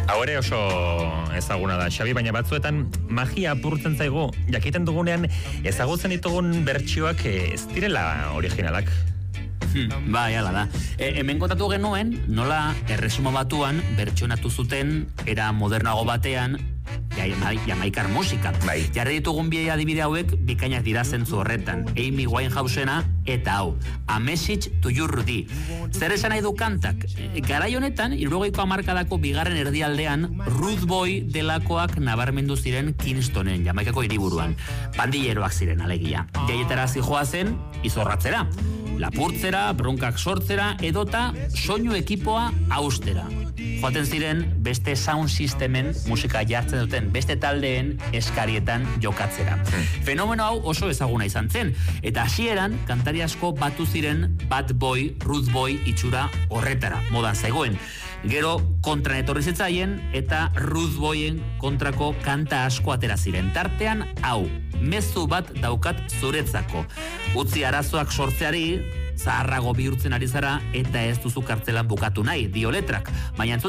Hau ere oso ezaguna da, Xabi, baina batzuetan magia apurtzen zaigu, jakiten dugunean ezagutzen ditugun bertsioak ez direla originalak. Bai, ala da. Hemen kontatu genuen, nola erresumo batuan bertsionatu zuten era modernago batean jamaikar musika. Bai. Jarri ditugun bi adibide hauek bikainak dira zentzu horretan. Amy Winehousena eta hau, A Message to Your Rudy. Zer esan nahi du kantak? Garai honetan, 70ko hamarkadako bigarren erdialdean, Rude Boy delakoak nabarmendu ziren Kingstonen, Jamaikako hiriburuan. Bandilleroak ziren alegia. Jaietara zijoa zen, izorratzera. Lapurtzera, bronkak sortzera, edota soinu ekipoa austera. Joaten ziren beste sound systemen musika jartzen duten beste taldeen eskarietan jokatzera. Fenomeno hau oso ezaguna izan zen, eta hasieran kantari asko batu ziren Bad Boy, Rude Boy itxura horretara, modan zegoen. Gero kontran etorri zitzaien eta Rude Boyen kontrako kanta asko atera ziren. Tartean hau, mezu bat daukat zuretzako. Utzi arazoak sortzeari, zaharrago bihurtzen ari zara eta ez duzu kartzelan bukatu nahi, dio letrak. Baina